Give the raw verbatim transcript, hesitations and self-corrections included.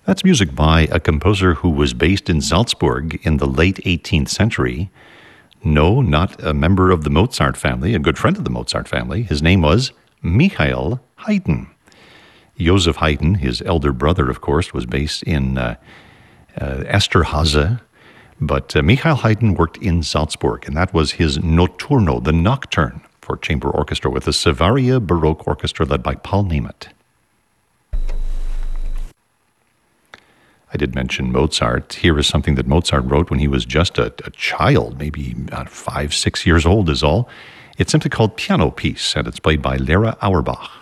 That's music by a composer who was based in Salzburg in the late eighteenth century. No, not a member of the Mozart family, a good friend of the Mozart family. His name was Michael Haydn. Joseph Haydn, his elder brother, of course, was based in uh, uh, Esterhazy, but uh, Michael Haydn worked in Salzburg, and that was his Notturno, the Nocturne, for chamber orchestra with the Savaria Baroque Orchestra led by Paul Nemeth. I did mention Mozart. Here is something that Mozart wrote when he was just a, a child, maybe about five, six years old is all. It's simply called Piano Piece, and it's played by Lera Auerbach.